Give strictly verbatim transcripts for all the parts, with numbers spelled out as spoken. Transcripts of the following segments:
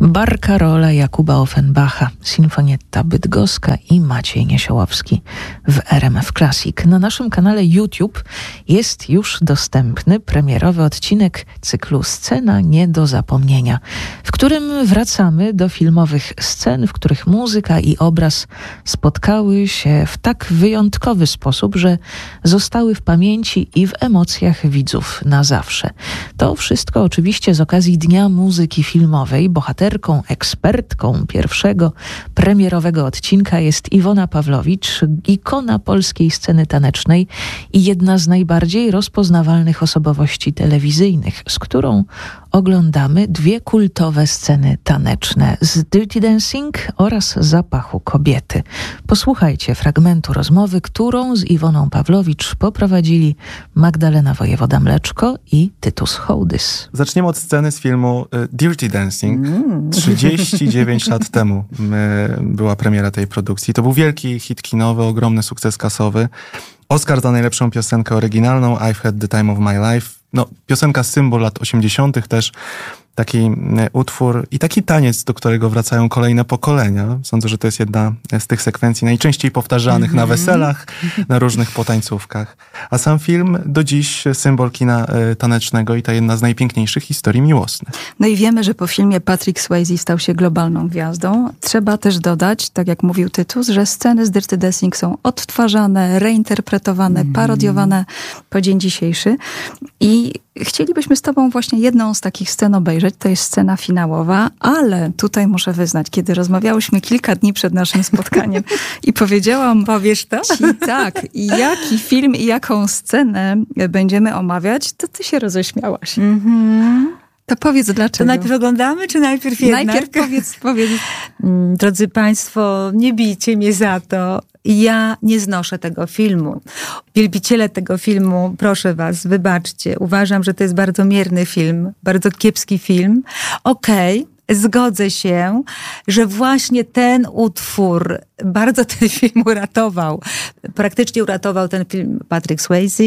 Barcarola Jakuba Offenbacha, Sinfonietta Bydgoska i Maciej Niesiołowski w R M F Classic. Na naszym kanale YouTube jest już dostępny premierowy odcinek cyklu Scena nie do zapomnienia, w którym wracamy do filmowych scen, w których muzyka i obraz spotkały się w tak wyjątkowy sposób, że zostały w pamięci i w emocjach widzów na zawsze. To wszystko oczywiście z okazji Dnia Muzyki Filmowej. Bohaterką, ekspertką pierwszego premierowego odcinka jest Iwona Pawlowicz, ikona polskiej sceny tanecznej i jedna z najbardziej rozpoznawalnych osobowości telewizyjnych, z którą oglądamy dwie kultowe sceny taneczne z Dirty Dancing oraz Zapachu kobiety. Posłuchajcie fragmentu rozmowy, którą z Iwoną Pawlowicz poprowadzili Magdalena Wojewoda-Mleczko i Tytus Hołdys. Zaczniemy od sceny z filmu Dirty Dancing. Mm. trzydzieści dziewięć lat temu była premiera tej produkcji. To był wielki hit kinowy, ogromny sukces kasowy. Oscar za najlepszą piosenkę oryginalną, I've Had the Time of My Life. No, piosenka symbol lat osiemdziesiątych też, taki utwór i taki taniec, do którego wracają kolejne pokolenia. Sądzę, że to jest jedna z tych sekwencji najczęściej powtarzanych mm-hmm. na weselach, na różnych potańcówkach. A sam film do dziś symbol kina tanecznego i ta jedna z najpiękniejszych historii miłosnych. No i wiemy, że po filmie Patrick Swayze stał się globalną gwiazdą. Trzeba też dodać, tak jak mówił Tytus, że sceny z Dirty Dancing są odtwarzane, reinterpretowane, mm. parodiowane po dzień dzisiejszy. I chcielibyśmy z tobą właśnie jedną z takich scen obejrzeć. To jest scena finałowa, ale tutaj muszę wyznać, kiedy rozmawiałyśmy kilka dni przed naszym spotkaniem i powiedziałam... Powiesz to? Ci, tak. I jaki film i jaką scenę będziemy omawiać, to ty się roześmiałaś. Mhm. To powiedz dlaczego. To najpierw oglądamy, czy najpierw jednak? Najpierw powiedz, powiedz. Drodzy państwo, nie bijcie mnie za to. Ja nie znoszę tego filmu. Wielbiciele tego filmu, proszę was, wybaczcie. Uważam, że to jest bardzo mierny film, bardzo kiepski film. Okej. Okay. Zgodzę się, że właśnie ten utwór bardzo ten film uratował. Praktycznie uratował ten film Patrick Swayze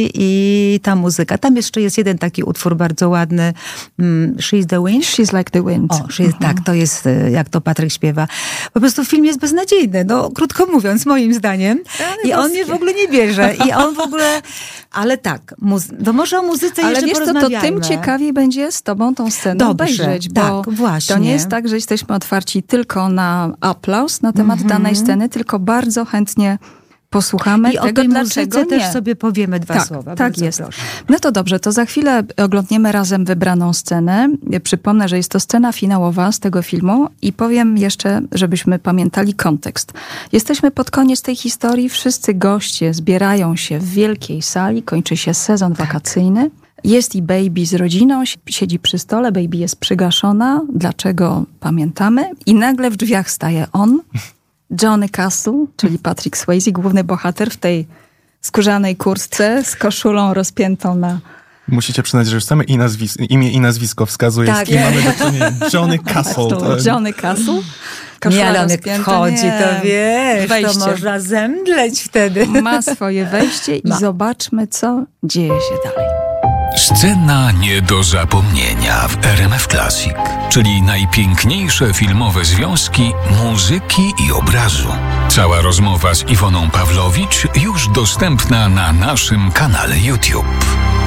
i ta muzyka. Tam jeszcze jest jeden taki utwór bardzo ładny. She's the Wind. She's like the wind. O, she's, uh-huh. Tak, to jest, jak to Patryk śpiewa. Po prostu film jest beznadziejny, no krótko mówiąc, moim zdaniem. I on mnie w ogóle nie bierze. I on w ogóle... Ale tak, muzy- to może o muzyce Ale jeszcze wiesz co, to tym ciekawiej będzie z tobą tą scenę Dobrze, obejrzeć, bo tak, właśnie. To nie jest tak, że jesteśmy otwarci tylko na aplauz na temat mm-hmm. danej sceny, tylko bardzo chętnie posłuchamy I tego, o tej dlaczego muzyce nie. też sobie powiemy dwa tak, słowa. Tak jest. Proszę. No to dobrze, to za chwilę oglądniemy razem wybraną scenę. Przypomnę, że jest to scena finałowa z tego filmu i powiem jeszcze, żebyśmy pamiętali kontekst. Jesteśmy pod koniec tej historii, wszyscy goście zbierają się w wielkiej sali, kończy się sezon wakacyjny. Jest i Baby z rodziną, siedzi przy stole, Baby jest przygaszona. Dlaczego pamiętamy? I nagle w drzwiach staje on, Johnny Castle, czyli Patrick Swayze, główny bohater w tej skórzanej kurtce z koszulą rozpiętą na... Musicie przyznać, że już same i nazwis- imię i nazwisko wskazuje, tak, z kim mamy do czynienia. Johnny Castle. To... Johnny Castle. Nie, ale on jak wchodzi, to wiesz, wejście. To można zemdleć wtedy. Ma swoje wejście i Ma. zobaczmy, co dzieje się dalej. Scena nie do zapomnienia w R M F Classic, czyli najpiękniejsze filmowe związki muzyki i obrazu. Cała rozmowa z Iwoną Pawlowicz już dostępna na naszym kanale YouTube.